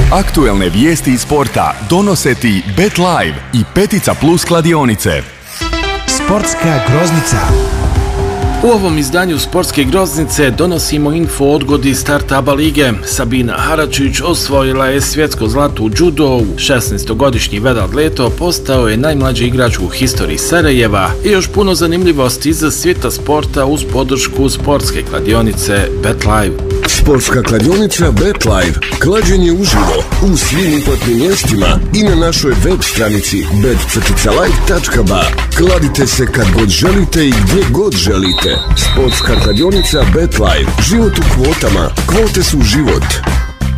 Aktuelne vijesti iz sporta donose ti Bet Live i Petica Plus kladionice. Sportska groznica. U ovom izdanju Sportske groznice donosimo info o odgodi starta ABA lige. Sabina Haračić osvojila je svjetsko zlato u judovu. 16-godišnji Vedat Leto postao je najmlađi igrač u historiji Sarajeva i još puno zanimljivosti iz svijeta sporta uz podršku Sportske kladionice Bet Live. Sportska kladionica Bet Live. Klađenje uživo u svim uplatnim mjestima i na našoj web stranici bet-live.ba. Kladite se kad god želite i gdje god želite. Sportska kladionica Bet Live. Život u kvotama. Kvote su život.